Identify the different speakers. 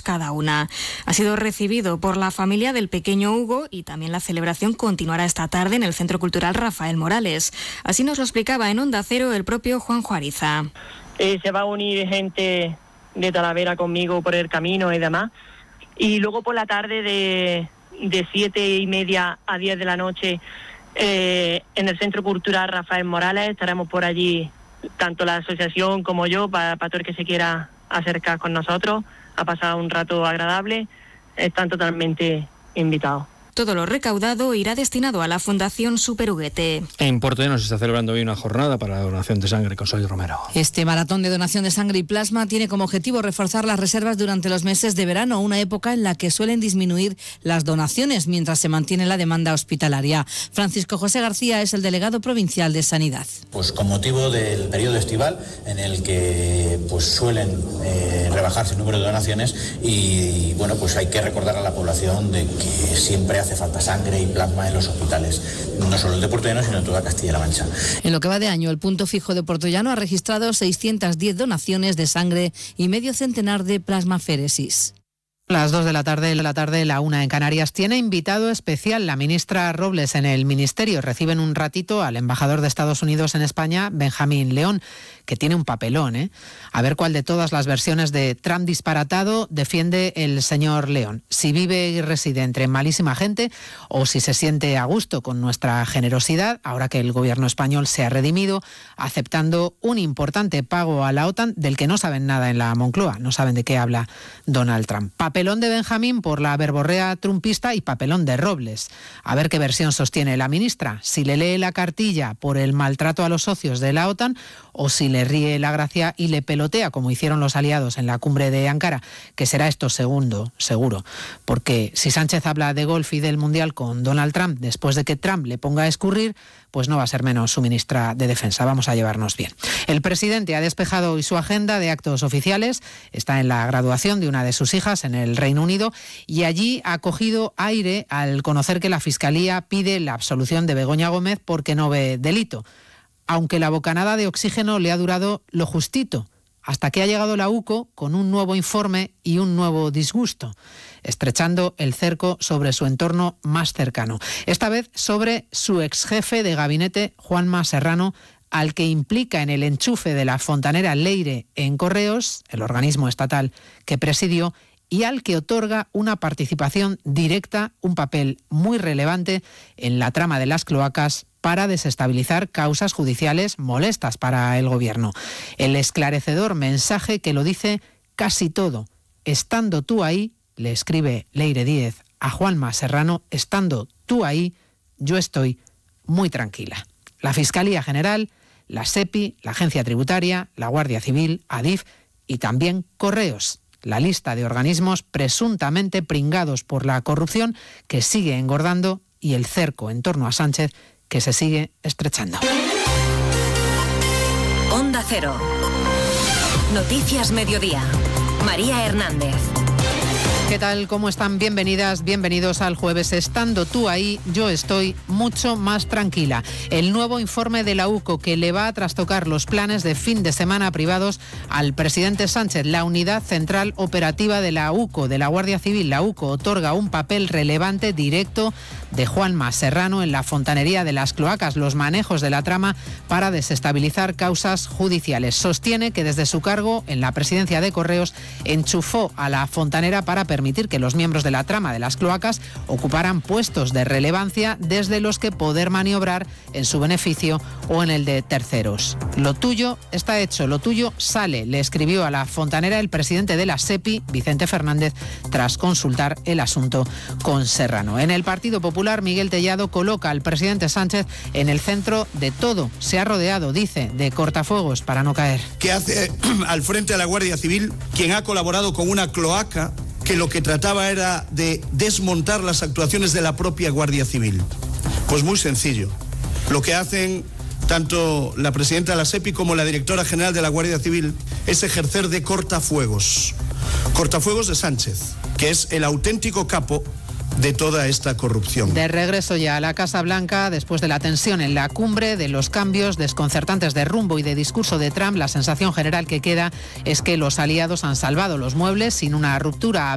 Speaker 1: cada una. Ha sido recibido por la familia del pequeño Hugo y también la celebración continuará esta tarde en el Centro Cultural Rafael Morales. Así nos lo explicaba en Onda Cero el propio Juanjo Ariza.
Speaker 2: Se va a unir gente de Talavera conmigo por el camino y demás. Y luego por la tarde de 7:30 a 10 de la noche en el Centro Cultural Rafael Morales estaremos por allí, tanto la asociación como yo, para todo el que se quiera acercar con nosotros a pasar un rato agradable. Están totalmente invitados.
Speaker 1: Todo lo recaudado irá destinado a la Fundación Superhuguete.
Speaker 3: En Portollano se está celebrando hoy una jornada para la donación de sangre con Soy Romero.
Speaker 4: Este maratón de donación de sangre y plasma tiene como objetivo reforzar las reservas durante los meses de verano, una época en la que suelen disminuir las donaciones mientras se mantiene la demanda hospitalaria. Francisco José García es el delegado provincial de Sanidad.
Speaker 5: Pues con motivo del periodo estival en el que pues suelen rebajarse el número de donaciones y bueno, pues hay que recordar a la población de que siempre hace falta sangre y plasma en los hospitales, no solo el de Portollano, sino en toda Castilla-La Mancha.
Speaker 4: En lo que va de año, el punto fijo de Portollano ha registrado 610 donaciones de sangre y medio centenar de plasmaféresis.
Speaker 6: Las 2 de la tarde, la 1 en Canarias. Tiene invitado especial la ministra Robles en el Ministerio. Reciben un ratito al embajador de Estados Unidos en España, Benjamín León, que tiene un papelón, A ver cuál de todas las versiones de Trump disparatado defiende el señor León. Si vive y reside entre malísima gente o si se siente a gusto con nuestra generosidad, ahora que el gobierno español se ha redimido, aceptando un importante pago a la OTAN del que no saben nada en la Moncloa, no saben de qué habla Donald Trump. Papelón de Benjamín por la verborrea trumpista y papelón de Robles. A ver qué versión sostiene la ministra, si le lee la cartilla por el maltrato a los socios de la OTAN o si le ríe la gracia y le pelotea como hicieron los aliados en la cumbre de Ankara, que será esto segundo, seguro. Porque si Sánchez habla de golf y del Mundial con Donald Trump después de que Trump le ponga a escurrir, pues no va a ser menos su ministra de Defensa. Vamos a llevarnos bien. El presidente ha despejado hoy su agenda de actos oficiales. Está en la graduación de una de sus hijas en el Reino Unido y allí ha cogido aire al conocer que la Fiscalía pide la absolución de Begoña Gómez porque no ve delito. Aunque la bocanada de oxígeno le ha durado lo justito, hasta que ha llegado la UCO con un nuevo informe y un nuevo disgusto, estrechando el cerco sobre su entorno más cercano. Esta vez sobre su exjefe de gabinete, Juanma Serrano, al que implica en el enchufe de la fontanera Leire en Correos, el organismo estatal que presidió, y al que otorga una participación directa, un papel muy relevante en la trama de las cloacas para desestabilizar causas judiciales molestas para el gobierno. El esclarecedor mensaje que lo dice casi todo. Estando tú ahí, le escribe Leire Díez a Juanma Serrano, estando tú ahí, yo estoy muy tranquila. La Fiscalía General, la SEPI, la Agencia Tributaria, la Guardia Civil, ADIF y también Correos. La lista de organismos presuntamente pringados por la corrupción que sigue engordando y el cerco en torno a Sánchez que se sigue estrechando.
Speaker 7: Onda Cero. Noticias Mediodía. María Hernández.
Speaker 6: ¿Qué tal? ¿Cómo están? Bienvenidas, bienvenidos al jueves. Estando tú ahí, yo estoy mucho más tranquila. El nuevo informe de la UCO que le va a trastocar los planes de fin de semana privados al presidente Sánchez. La unidad central operativa de la UCO, de la Guardia Civil, la UCO, otorga un papel relevante directo de Juanma Serrano en la fontanería de las cloacas, los manejos de la trama para desestabilizar causas judiciales. Sostiene que desde su cargo en la presidencia de Correos enchufó a la fontanera para permitir que los miembros de la trama de las cloacas ocuparan puestos de relevancia desde los que poder maniobrar en su beneficio o en el de terceros. Lo tuyo está hecho, lo tuyo sale, le escribió a la fontanera el presidente de la SEPI, Vicente Fernández, tras consultar el asunto con Serrano. En el Partido Popular, Miguel Tellado coloca al presidente Sánchez en el centro de todo. Se ha rodeado, dice, de cortafuegos para no caer.
Speaker 8: ¿Qué hace al frente de la Guardia Civil quien ha colaborado con una cloaca que lo que trataba era de desmontar las actuaciones de la propia Guardia Civil? Pues muy sencillo. Lo que hacen tanto la presidenta de la SEPI como la directora general de la Guardia Civil es ejercer de cortafuegos. Cortafuegos de Sánchez, que es el auténtico capo de toda esta corrupción.
Speaker 6: De regreso ya a la Casa Blanca, después de la tensión en la cumbre, de los cambios desconcertantes de rumbo y de discurso de Trump, la sensación general que queda es que los aliados han salvado los muebles sin una ruptura